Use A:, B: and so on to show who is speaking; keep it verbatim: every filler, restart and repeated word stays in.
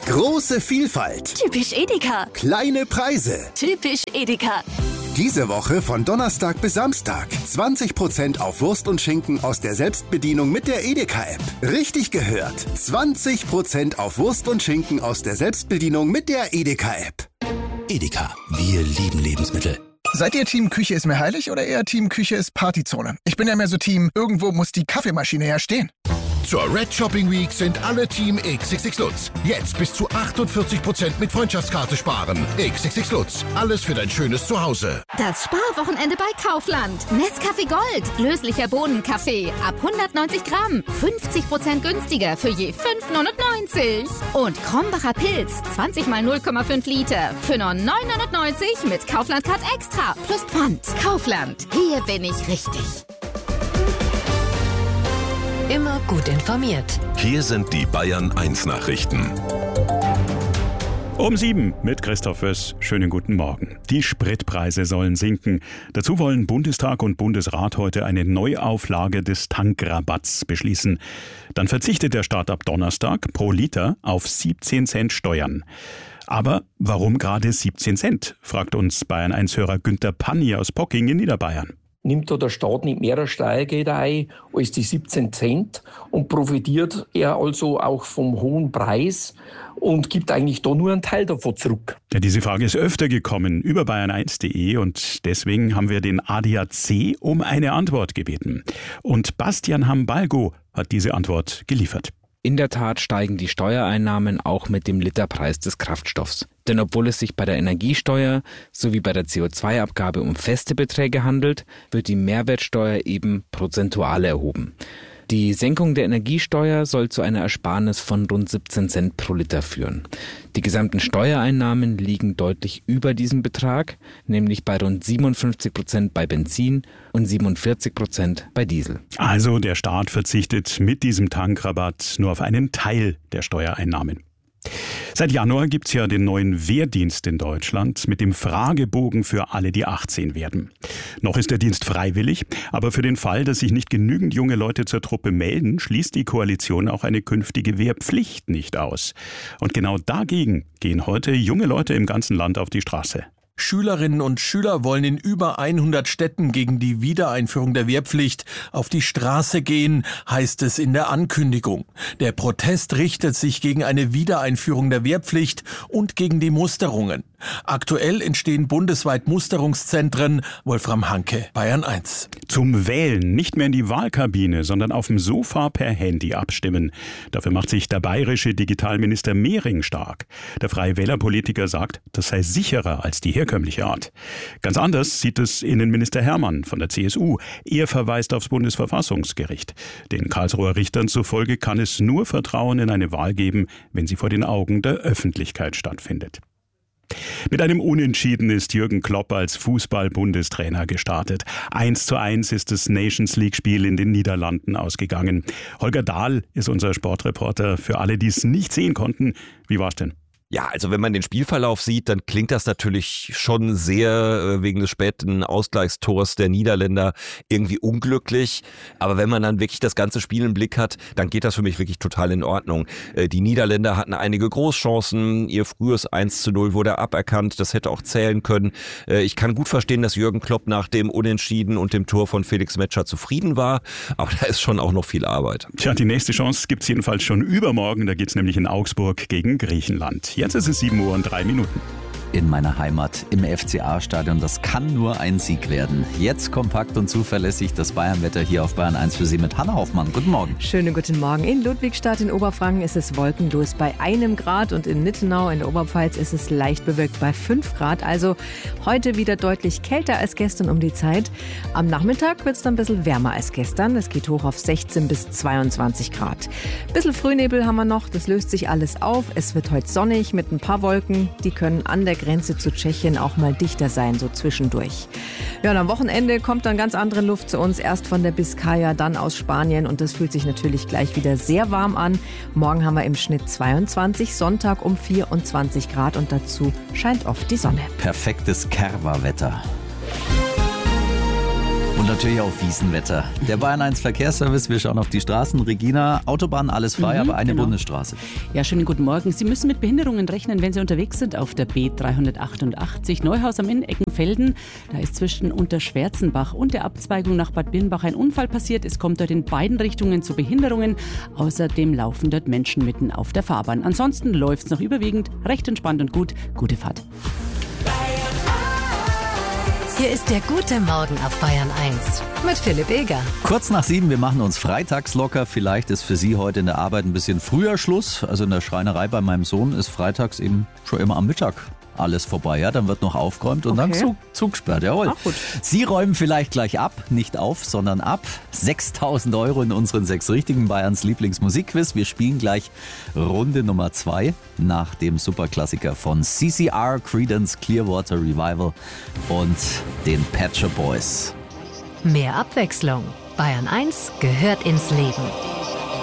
A: Große Vielfalt.
B: Typisch Edeka.
A: Kleine Preise.
B: Typisch Edeka.
A: Diese Woche von Donnerstag bis Samstag. zwanzig Prozent auf Wurst und Schinken aus der Selbstbedienung mit der Edeka-App. Richtig gehört. zwanzig Prozent auf Wurst und Schinken aus der Selbstbedienung mit der Edeka-App.
C: Edeka, wir lieben Lebensmittel.
D: Seid ihr Team Küche ist mir heilig oder eher Team Küche ist Partyzone? Ich bin ja mehr so Team, irgendwo muss die Kaffeemaschine ja stehen.
E: Zur Red Shopping Week sind alle Team X X X Lutz. Jetzt bis zu achtundvierzig Prozent mit Freundschaftskarte sparen. X X X Lutz. Alles für dein schönes Zuhause.
F: Das Sparwochenende bei Kaufland. Nescafé Gold. Löslicher Bohnenkaffee. Ab hundertneunzig Gramm. fünfzig Prozent günstiger für je fünf neunundneunzig. Und Krombacher Pilz. zwanzig mal null Komma fünf Liter. Für nur neun neunundneunzig mit Kaufland Card Extra. Plus Pfand. Kaufland. Hier bin ich richtig.
B: Immer gut informiert.
G: Hier sind die Bayern eins Nachrichten.
H: Um sieben mit Christoph Wöss. Schönen guten Morgen. Die Spritpreise sollen sinken. Dazu wollen Bundestag und Bundesrat heute eine Neuauflage des Tankrabatts beschließen. Dann verzichtet der Staat ab Donnerstag pro Liter auf siebzehn Cent Steuern. Aber warum gerade siebzehn Cent, fragt uns Bayern eins Hörer Günther Panni aus Pocking in Niederbayern.
I: Nimmt da der Staat nicht mehr Steuergelder ein als die siebzehn Cent und profitiert er also auch vom hohen Preis und gibt eigentlich da nur einen Teil davon zurück?
H: Ja, diese Frage ist öfter gekommen über bayern eins punkt de und deswegen haben wir den A D A C um eine Antwort gebeten. Und Bastian Hambalgo hat diese Antwort geliefert.
J: In der Tat steigen die Steuereinnahmen auch mit dem Literpreis des Kraftstoffs. Denn obwohl es sich bei der Energiesteuer sowie bei der C O zwei Abgabe um feste Beträge handelt, wird die Mehrwertsteuer eben prozentual erhoben. Die Senkung der Energiesteuer soll zu einer Ersparnis von rund siebzehn Cent pro Liter führen. Die gesamten Steuereinnahmen liegen deutlich über diesem Betrag, nämlich bei rund siebenundfünfzig Prozent bei Benzin und siebenundvierzig Prozent bei Diesel.
H: Also der Staat verzichtet mit diesem Tankrabatt nur auf einen Teil der Steuereinnahmen. Seit Januar gibt's ja den neuen Wehrdienst in Deutschland mit dem Fragebogen für alle, die achtzehn werden. Noch ist der Dienst freiwillig, aber für den Fall, dass sich nicht genügend junge Leute zur Truppe melden, schließt die Koalition auch eine künftige Wehrpflicht nicht aus. Und genau dagegen gehen heute junge Leute im ganzen Land auf die Straße.
K: Schülerinnen und Schüler wollen in über hundert Städten gegen die Wiedereinführung der Wehrpflicht auf die Straße gehen, heißt es in der Ankündigung. Der Protest richtet sich gegen eine Wiedereinführung der Wehrpflicht und gegen die Musterungen. Aktuell entstehen bundesweit Musterungszentren. Wolfram Hanke, Bayern eins.
H: Zum Wählen nicht mehr in die Wahlkabine, sondern auf dem Sofa per Handy abstimmen. Dafür macht sich der bayerische Digitalminister Mehring stark. Der Freie Wähler-Politiker sagt, das sei sicherer als die herkömmliche Art. Ganz anders sieht es Innenminister Hermann von der C S U. Er verweist aufs Bundesverfassungsgericht. Den Karlsruher Richtern zufolge kann es nur Vertrauen in eine Wahl geben, wenn sie vor den Augen der Öffentlichkeit stattfindet. Mit einem Unentschieden ist Jürgen Klopp als Fußball-Bundestrainer gestartet. Eins zu eins ist das Nations-League-Spiel in den Niederlanden ausgegangen. Holger Dahl ist unser Sportreporter. Für alle, die es nicht sehen konnten, wie war's denn?
L: Ja, also wenn man den Spielverlauf sieht, dann klingt das natürlich schon sehr äh, wegen des späten Ausgleichstors der Niederländer irgendwie unglücklich. Aber wenn man dann wirklich das ganze Spiel im Blick hat, dann geht das für mich wirklich total in Ordnung. Äh, die Niederländer hatten einige Großchancen. Ihr frühes eins zu null wurde aberkannt. Das hätte auch zählen können. Äh, ich kann gut verstehen, dass Jürgen Klopp nach dem Unentschieden und dem Tor von Felix Metscher zufrieden war. Aber da ist schon auch noch viel Arbeit.
H: Tja, die nächste Chance gibt's jedenfalls schon übermorgen. Da geht's nämlich in Augsburg gegen Griechenland. Jetzt ist es sieben Uhr und drei Minuten.
M: In meiner Heimat im F C A-Stadion. Das kann nur ein Sieg werden. Jetzt kompakt und zuverlässig das Bayernwetter hier auf Bayern eins für Sie mit Hanna Hoffmann. Guten Morgen.
N: Schönen guten Morgen. In Ludwigstadt in Oberfranken ist es wolkenlos bei einem Grad und in Nittenau in der Oberpfalz ist es leicht bewölkt bei fünf Grad. Also heute wieder deutlich kälter als gestern um die Zeit. Am Nachmittag wird es dann ein bisschen wärmer als gestern. Es geht hoch auf sechzehn bis zweiundzwanzig Grad. Ein bisschen Frühnebel haben wir noch. Das löst sich alles auf. Es wird heute sonnig mit ein paar Wolken. Die können an der Grenze zu Tschechien auch mal dichter sein, so zwischendurch. Ja, und am Wochenende kommt dann ganz andere Luft zu uns, erst von der Biskaya, dann aus Spanien und das fühlt sich natürlich gleich wieder sehr warm an. Morgen haben wir im Schnitt zweiundzwanzig, Sonntag um vierundzwanzig Grad und dazu scheint oft die Sonne.
M: Perfektes Kerwa-Wetter. Und natürlich auch Wiesenwetter. Der Bayern eins Verkehrsservice, wir schauen auf die Straßen. Regina, Autobahn, alles frei,
O: Mhm,
M: aber eine
O: genau.
M: Bundesstraße.
O: Ja, schönen guten Morgen. Sie müssen mit Behinderungen rechnen, wenn Sie unterwegs sind auf der B dreihundertachtundachtzig Neuhaus am Inn, Eckenfelden. Da ist zwischen Unterschwärzenbach und der Abzweigung nach Bad Birnbach ein Unfall passiert. Es kommt dort in beiden Richtungen zu Behinderungen. Außerdem laufen dort Menschen mitten auf der Fahrbahn. Ansonsten läuft es noch überwiegend recht entspannt und gut. Gute Fahrt.
B: Hier ist der gute Morgen auf Bayern eins mit Philipp Eger.
M: Kurz nach sieben, wir machen uns freitags locker. Vielleicht ist für Sie heute in der Arbeit ein bisschen früher Schluss. Also in der Schreinerei bei meinem Sohn ist freitags eben schon immer am Mittag alles vorbei. Ja, dann wird noch aufgeräumt und
N: Okay.
M: dann Zug, Zug gesperrt. Jawohl.
N: Ach, gut.
M: Sie räumen vielleicht gleich ab, nicht auf, sondern ab. sechstausend Euro in unseren sechs richtigen Bayerns Lieblingsmusikquiz. Wir spielen gleich Runde Nummer zwei nach dem Superklassiker von C C R, Creedence Clearwater Revival und den Pet Shop Boys.
B: Mehr Abwechslung. Bayern eins gehört ins Leben.